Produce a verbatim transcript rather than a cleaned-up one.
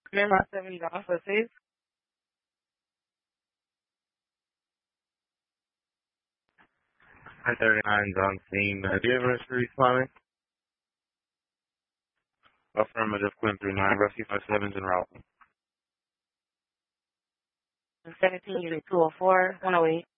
Grandma seventy dollars for six. nine thirty-nine on scene. Uh, do you have a responding? Affirmative, Quinn three nine, rescue five seven's en route. Seventeen unit two oh four, one oh eight.